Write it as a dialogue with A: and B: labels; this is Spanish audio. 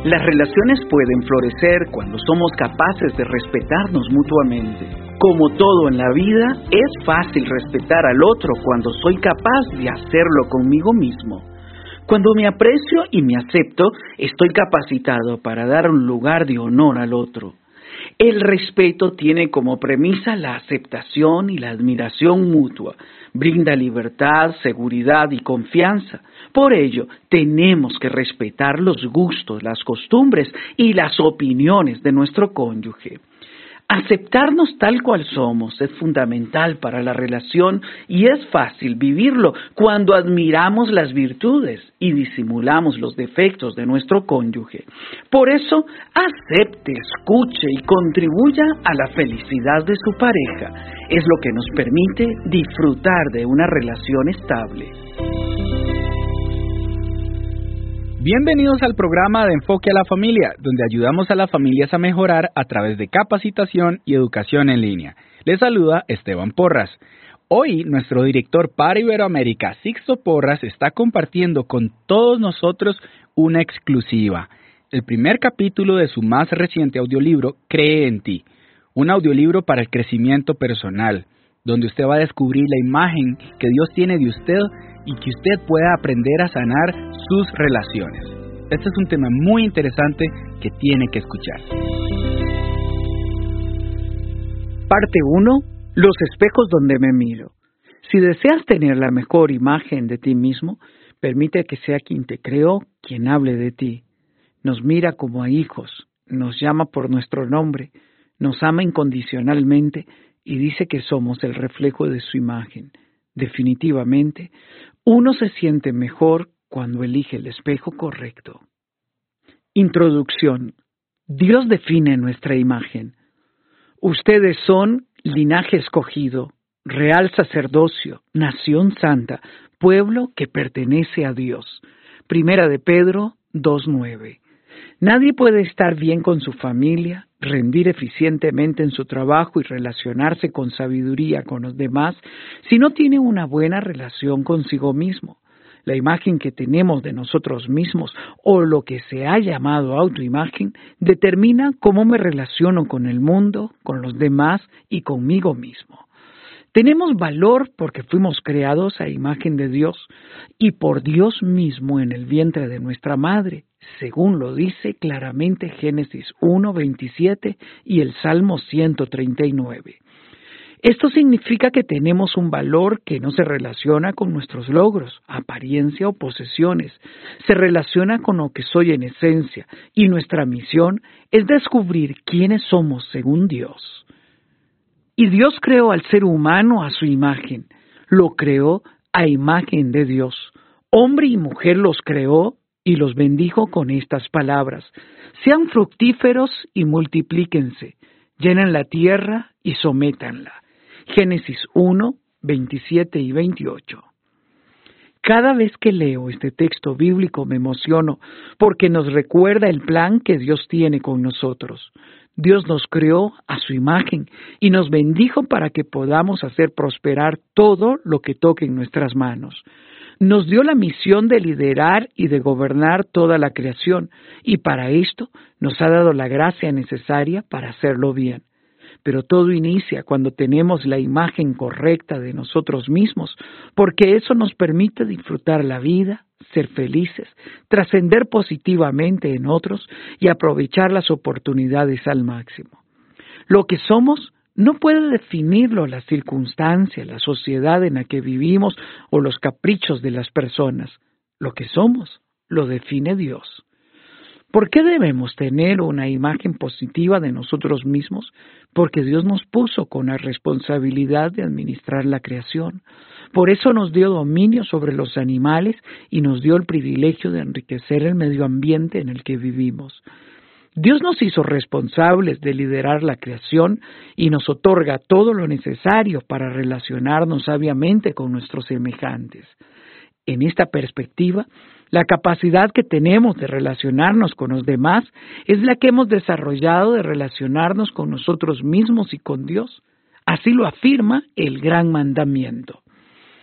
A: Las relaciones pueden florecer cuando somos capaces de respetarnos mutuamente. Como todo en la vida, es fácil respetar al otro cuando soy capaz de hacerlo conmigo mismo. Cuando me aprecio y me acepto, estoy capacitado para dar un lugar de honor al otro. El respeto tiene como premisa la aceptación y la admiración mutua. Brinda libertad, seguridad y confianza. Por ello, tenemos que respetar los gustos, las costumbres y las opiniones de nuestro cónyuge. Aceptarnos tal cual somos es fundamental para la relación y es fácil vivirlo cuando admiramos las virtudes y disimulamos los defectos de nuestro cónyuge. Por eso, acepte, escuche y contribuya a la felicidad de su pareja. Es lo que nos permite disfrutar de una relación estable.
B: Bienvenidos al programa de Enfoque a la Familia, donde ayudamos a las familias a mejorar a través de capacitación y educación en línea. Les saluda Esteban Porras. Hoy, nuestro director para Iberoamérica, Sixto Porras, está compartiendo con todos nosotros una exclusiva. El primer capítulo de su más reciente audiolibro, Cree en ti. Un audiolibro para el crecimiento personal, donde usted va a descubrir la imagen que Dios tiene de usted y que usted pueda aprender a sanar sus relaciones. Este es un tema muy interesante que tiene que escuchar.
A: Parte 1. Los espejos donde me miro. Si deseas tener la mejor imagen de ti mismo, permite que sea quien te creó quien hable de ti. Nos mira como a hijos, nos llama por nuestro nombre, nos ama incondicionalmente y dice que somos el reflejo de su imagen. Definitivamente, uno se siente mejor cuando elige el espejo correcto. Introducción. Dios define nuestra imagen. Ustedes son linaje escogido, real sacerdocio, nación santa, pueblo que pertenece a Dios. Primera de Pedro 2:9. Nadie puede estar bien con su familia, rendir eficientemente en su trabajo y relacionarse con sabiduría con los demás si no tiene una buena relación consigo mismo. La imagen que tenemos de nosotros mismos o lo que se ha llamado autoimagen determina cómo me relaciono con el mundo, con los demás y conmigo mismo. Tenemos valor porque fuimos creados a imagen de Dios y por Dios mismo en el vientre de nuestra madre, según lo dice claramente Génesis 1:27 y el Salmo 139. Esto significa que tenemos un valor que no se relaciona con nuestros logros, apariencia o posesiones. Se relaciona con lo que soy en esencia y nuestra misión es descubrir quiénes somos según Dios. Y Dios creó al ser humano a su imagen. Lo creó a imagen de Dios. Hombre y mujer los creó y los bendijo con estas palabras. Sean fructíferos y multiplíquense. Llenen la tierra y sométanla. Génesis 1:27 y 28. Cada vez que leo este texto bíblico me emociono porque nos recuerda el plan que Dios tiene con nosotros. Dios nos creó a su imagen y nos bendijo para que podamos hacer prosperar todo lo que toque en nuestras manos. Nos dio la misión de liderar y de gobernar toda la creación y para esto nos ha dado la gracia necesaria para hacerlo bien. Pero todo inicia cuando tenemos la imagen correcta de nosotros mismos, porque eso nos permite disfrutar la vida, ser felices, trascender positivamente en otros y aprovechar las oportunidades al máximo. Lo que somos no puede definirlo la circunstancia, la sociedad en la que vivimos o los caprichos de las personas. Lo que somos lo define Dios. ¿Por qué debemos tener una imagen positiva de nosotros mismos? Porque Dios nos puso con la responsabilidad de administrar la creación. Por eso nos dio dominio sobre los animales y nos dio el privilegio de enriquecer el medio ambiente en el que vivimos. Dios nos hizo responsables de liderar la creación y nos otorga todo lo necesario para relacionarnos sabiamente con nuestros semejantes. En esta perspectiva, la capacidad que tenemos de relacionarnos con los demás es la que hemos desarrollado de relacionarnos con nosotros mismos y con Dios. Así lo afirma el gran mandamiento.